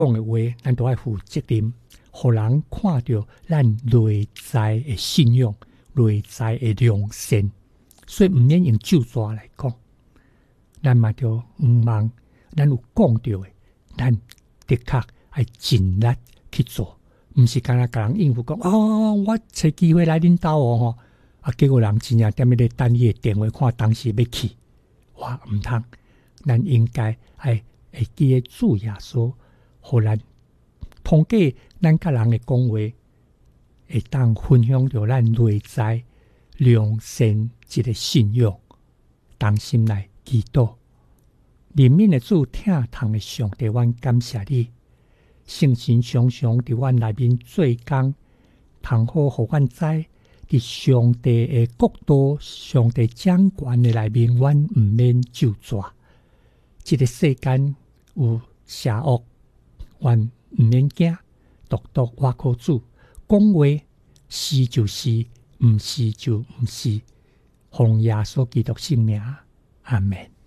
讲的话，咱都要负责任，互人看到咱内在的信仰、内在的良善，所以毋免用咒詛来讲。咱嘛就毋忘，咱有讲到的，咱的确要尽力去做，毋是干那甲人应付讲我找机会来恁兜吼，结果人真正踮咧等你的电话，看当时要去，哇毋通，咱应该会记得主耶稣，互咱通过咱甲人的讲话，会当分享着咱内在良善一个信仰，当心来祈祷。怜悯的主，疼痛的上帝，阮感谢你，圣神常常伫阮内面做工，通好互阮知，伫上帝的国度、上帝掌权的内面，阮毋免咒詛。这个世间有邪恶，阮毋免惊，独我靠主讲话，是就是，毋是就毋是，奉耶稣基督圣名，阿们。